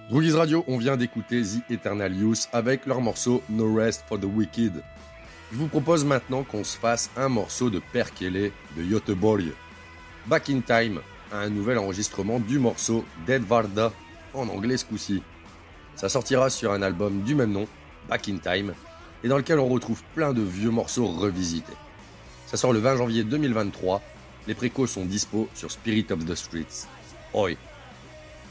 Droogies Radio, on vient d'écouter The Eternal Youth avec leur morceau No Rest for the Wicked. Je vous propose maintenant qu'on se fasse un morceau de Per Kelly de Göteborg. Back in Time, un nouvel enregistrement du morceau Dead Varda, en anglais ce coup-ci. Ça sortira sur un album du même nom, Back in Time, et dans lequel on retrouve plein de vieux morceaux revisités. Ça sort le 20 janvier 2023, les précos sont dispo sur Spirit of the Streets. Oi!